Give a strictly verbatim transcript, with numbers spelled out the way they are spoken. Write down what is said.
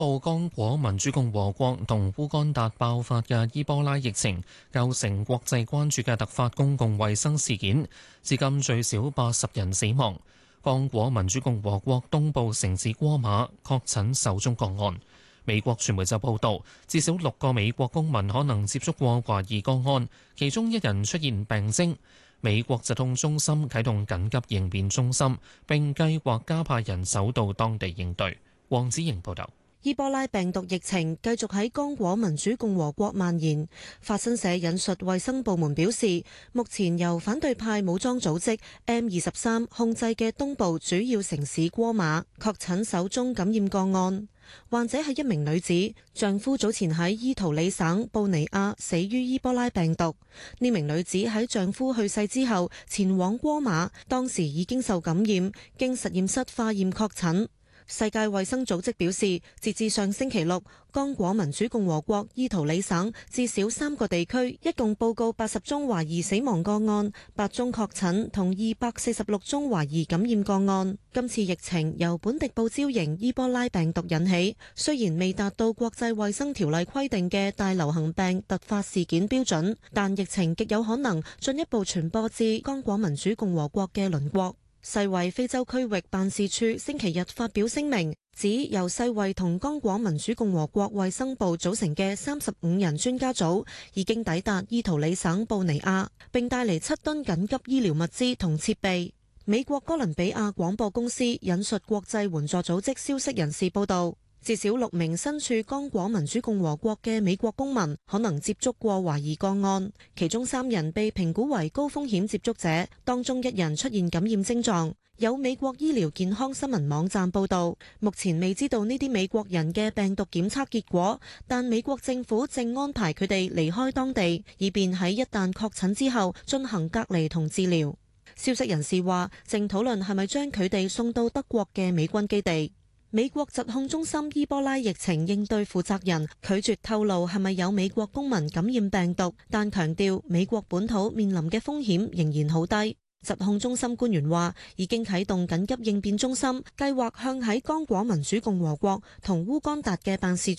布剛果民主共和國同烏干達爆發嘅伊波拉疫情，構成國際關注嘅突發公共衛生事件，至今最少八十人死亡。剛果民主共和國東部城市戈馬確診首宗個案。美國傳媒就報道，至少六個美國公民可能接觸過懷疑個案，其中一人出現病徵。美國疾控中心啟動緊急應變中心，並計劃加派人手到當地應對。黃子瑩報道。 伊波拉病毒疫情繼續喺剛果民主共和國蔓延。法新社引述衛生部門表示，目前由反對派武裝組織 M 二十三控制嘅東部主要城市戈馬確診首宗感染個案。患者係一名女子，丈夫早前喺伊圖里省布尼亞死於伊波拉病毒。呢名女子喺丈夫去世之後前往戈馬，當時已經受感染，經實驗室化驗確診。世界衛生組織表示，截至上星期六，剛果民主共和國伊圖里省至少三個地區一共報告八十宗懷疑死亡個案，八宗確診同二百四十六宗懷疑感染個案。今次疫情由本地報招型伊波拉病毒引起，雖然未達到國際衛生條例規定嘅大流行病突發事件標準，但疫情極有可能進一步傳播至剛果民主共和國嘅鄰國。世衛非洲區域辦事處星期日發表聲明，指由世衛同剛果民主共和國衛生部組成嘅三十五人專家組已經抵達伊圖里省布尼亞，並帶嚟七噸緊急醫療物資同設備。美國哥倫比亞廣播公司引述國際援助組織消息人士報道，至少六名身處剛果民主共和國嘅美國公民可能接觸過懷疑個案，其中三人被評估為高風險接觸者，當中一人出現感染症狀。有美國醫療健康新聞網站報道，目前未知道呢啲美國人嘅病毒檢測結果，但美國政府正安排佢哋離開當地，以便喺一旦確診之後進行隔離同治療。消息人士話，正討論係咪將佢哋送到德國嘅美軍基地。美國疾控中心伊波拉疫情應對負責人拒絕透露係咪有美國公民感染病毒，但強調美國本土面臨嘅風險仍然好低。疾控中心官員話，已經啟動緊急應變中心，計劃向喺剛果民主共和國同烏干達嘅辦事